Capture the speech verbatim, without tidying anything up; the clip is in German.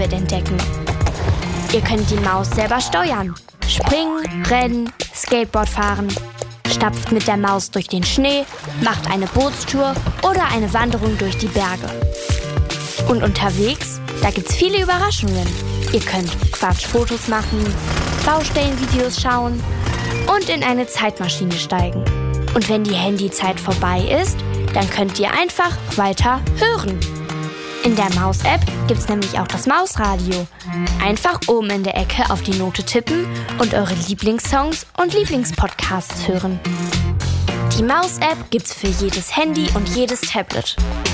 Umwelt entdecken. Ihr könnt die Maus selber steuern. Springen, rennen, Skateboard fahren. Stapft mit der Maus durch den Schnee, macht eine Bootstour oder eine Wanderung durch die Berge. Und unterwegs, da gibt's viele Überraschungen. Ihr könnt Quatschfotos machen, Baustellenvideos schauen und in eine Zeitmaschine steigen. Und wenn die Handyzeit vorbei ist, dann könnt ihr einfach weiter hören. In der Maus-App gibt's nämlich auch das Mausradio. Einfach oben in der Ecke auf die Note tippen und eure Lieblingssongs und Lieblingspodcasts hören. Die Maus-App gibt's für jedes Handy und jedes Tablet.